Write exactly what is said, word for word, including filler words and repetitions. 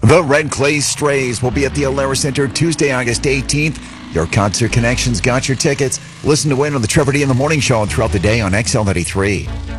The Red Clay Strays will be at the Alara Center Tuesday, August eighteenth. Your Concert Connections got your tickets. Listen to win on the Trevor D in the Morning Show throughout the day on X L ninety-three.